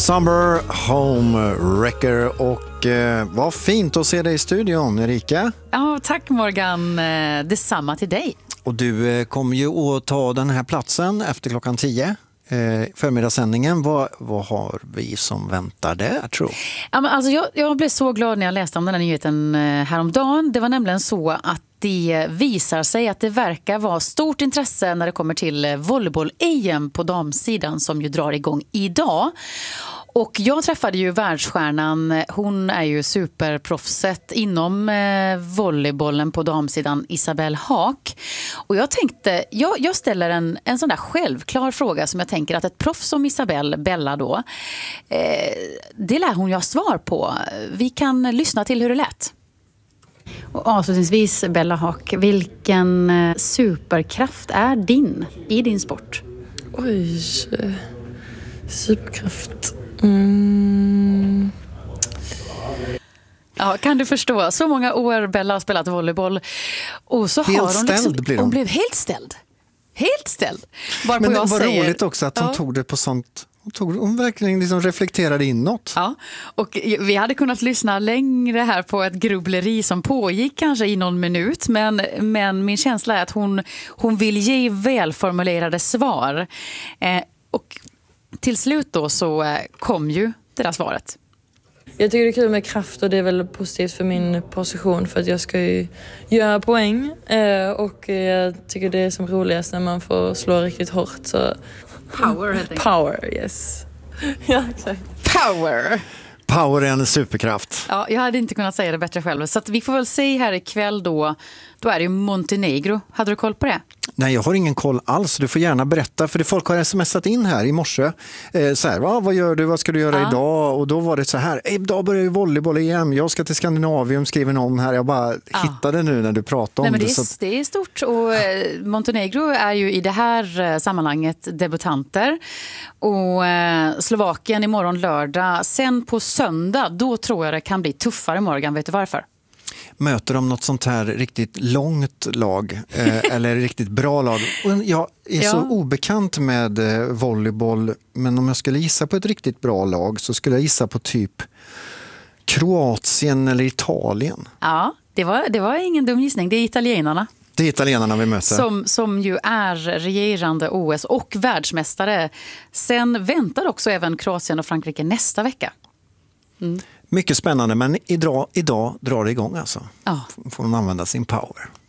Summer Home Wrecker och vad fint att se dig i studion, Erika. Ja, tack Morgan. Detsamma till dig. Och du kommer ju att ta den här platsen efter klockan 10. Förmiddagssändningen. Vad har vi som väntar där, tror ja, men alltså jag blev så glad när jag läste om den här nyheten häromdagen. Det var nämligen så att det visar sig att det verkar vara stort intresse när det kommer till volleyboll-EM på damsidan som ju drar igång idag. Och jag träffade ju världsstjärnan, hon är ju superproffset inom volleybollen på damsidan, Isabelle Haak. Och jag tänkte, jag ställer en sån där självklar fråga som jag tänker att ett proffs som Isabelle, Bella då, det lär hon ju ha svar på. Vi kan lyssna till hur det lät. Och avslutningsvis, Bella Haak, vilken superkraft är i din sport? Oj, superkraft. Ja, kan du förstå? Så många år Bella har spelat volleyboll och så helt har hon liksom, ställd blir hon. Hon blev helt ställd. Helt ställd. Men det var roligt också att hon tog det på sånt. Hon verkligen liksom reflekterade inåt. Ja, och vi hade kunnat lyssna längre här på ett grubbleri som pågick kanske i någon minut. Men min känsla är att hon vill ge välformulerade svar. Och till slut då så kom ju det där svaret. Jag tycker det är kul med kraft och det är väl positivt för min position för att jag ska ju göra poäng. Och jag tycker det är som roligast när man får slå riktigt hårt. Så Power, helt enkelt. Power, yes. Ja, exakt. Power! Power är en superkraft. Ja, jag hade inte kunnat säga det bättre själv. Så att vi får väl se här ikväll då är det ju Montenegro. Hade du koll på det? Nej, jag har ingen koll alls. Du får gärna berätta, för det folk har smsat in här i morse. Så här, vad gör du? Vad ska du göra idag? Och då var det så här, idag börjar ju volleyboll igen. Jag ska till Skandinavium, skriver någon här. Jag bara hittade nu när du pratade om det. Men det är stort och Montenegro är ju i det här sammanhanget debutanter. Och Slovakien imorgon lördag. Sen på söndag, då tror jag det kan bli tuffare, Morgan. Vet du varför? Möter de något sånt här riktigt långt lag eller riktigt bra lag. Och jag är så obekant med volleyboll, men om jag skulle gissa på ett riktigt bra lag så skulle jag gissa på typ Kroatien eller Italien. Ja, det var ingen dum gissning. Det är italienarna. Det är italienarna vi möter. Som ju är regerande OS och världsmästare. Sen väntar också även Kroatien och Frankrike nästa vecka. Mycket spännande, men idag drar det igång alltså. Ja. Får de använda sin power.